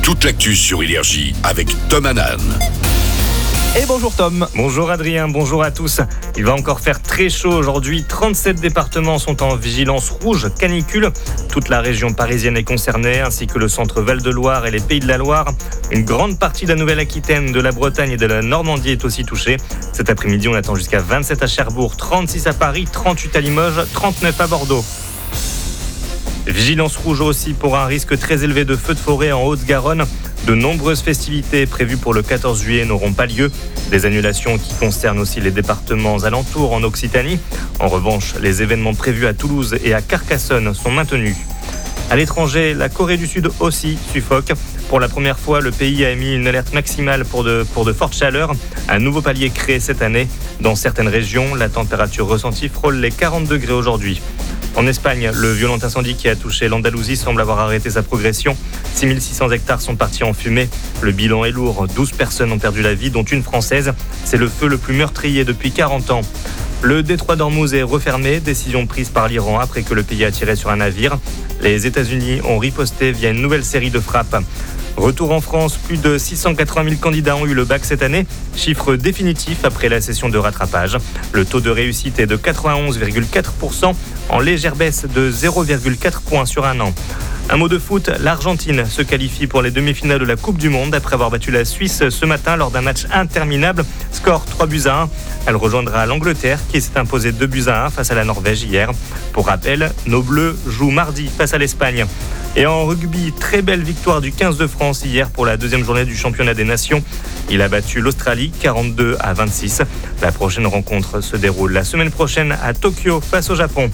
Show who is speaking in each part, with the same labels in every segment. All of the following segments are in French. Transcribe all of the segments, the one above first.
Speaker 1: toute l'actu sur Énergie avec Tom Hanan.
Speaker 2: Et bonjour Tom.
Speaker 3: Bonjour Adrien, bonjour à tous. Il va encore faire très chaud aujourd'hui. 37 départements sont en vigilance rouge canicule. Toute la région parisienne est concernée, ainsi que le centre Val-de-Loire et les Pays de la Loire. Une grande partie de la Nouvelle-Aquitaine, de la Bretagne et de la Normandie est aussi touchée. Cet après-midi, on attend jusqu'à 27 à Cherbourg, 36 à Paris, 38 à Limoges, 39 à Bordeaux. Vigilance rouge aussi pour un risque très élevé de feux de forêt en Haute-Garonne. De nombreuses festivités prévues pour le 14 juillet n'auront pas lieu. Des annulations qui concernent aussi les départements alentours en Occitanie. En revanche, les événements prévus à Toulouse et à Carcassonne sont maintenus. À l'étranger, la Corée du Sud aussi suffoque. Pour la première fois, le pays a émis une alerte maximale pour de fortes chaleurs. Un nouveau palier créé cette année. Dans certaines régions, la température ressentie frôle les 40 degrés aujourd'hui. En Espagne, le violent incendie qui a touché l'Andalousie semble avoir arrêté sa progression. 6600 hectares sont partis en fumée. Le bilan est lourd. 12 personnes ont perdu la vie, dont une française. C'est le feu le plus meurtrier depuis 40 ans. Le détroit d'Ormuz est refermé, décision prise par l'Iran après que le pays a tiré sur un navire. Les États-Unis ont riposté via une nouvelle série de frappes. Retour en France, plus de 680 000 candidats ont eu le bac cette année, chiffre définitif après la session de rattrapage. Le taux de réussite est de 91,4%, en légère baisse de 0,4 points sur un an. Un mot de foot, l'Argentine se qualifie pour les demi-finales de la Coupe du Monde après avoir battu la Suisse ce matin lors d'un match interminable. Score 3-1. Elle rejoindra l'Angleterre qui s'est imposée 2-1 face à la Norvège hier. Pour rappel, nos Bleus jouent mardi face à l'Espagne. Et en rugby, très belle victoire du 15 de France hier pour la deuxième journée du championnat des nations. Il a battu l'Australie 42-26. La prochaine rencontre se déroule la semaine prochaine à Tokyo face au Japon.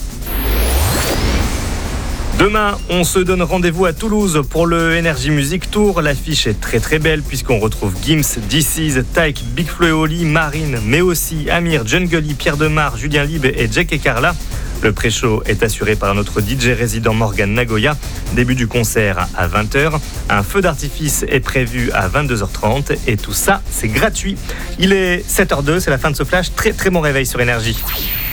Speaker 3: Demain, on se donne rendez-vous à Toulouse pour le Energy Music Tour. L'affiche est très très belle puisqu'on retrouve Gims, DC's, Tyke, Big Flo et Oli, Marine, mais aussi Amir, Jungly, Pierre Demar, Julien Lieb et Jack et Carla. Le pré-show est assuré par notre DJ résident Morgan Nagoya. Début du concert à 20h. Un feu d'artifice est prévu à 22h30 et tout ça, c'est gratuit. Il est 7h02, c'est la fin de ce flash. Très très bon réveil sur Énergie.